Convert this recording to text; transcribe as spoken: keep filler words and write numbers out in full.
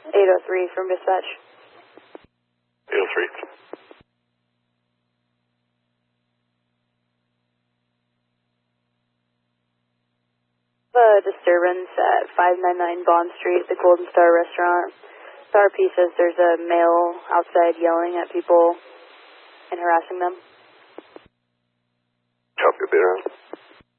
eight oh three from dispatch. eight oh three. A disturbance at five ninety-nine Bond Street, the Golden Star Restaurant. S R P says there's a male outside yelling at people and harassing them. Copy, Bear.